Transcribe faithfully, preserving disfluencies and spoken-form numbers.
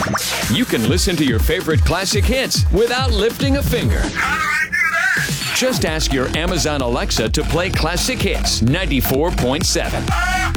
You can listen to your favorite classic hits without lifting a finger. How do I do that? Just ask your Amazon Alexa to play Classic Hits ninety-four point seven. Uh,